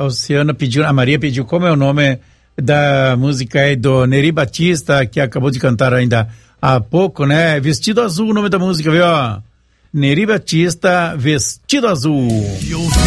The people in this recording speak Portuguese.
Oceana pediu, a Maria pediu, como é o nome da música aí do Neri Batista, que acabou de cantar ainda há pouco, né? Vestido Azul, o nome da música, viu? Neri Batista, Vestido Azul.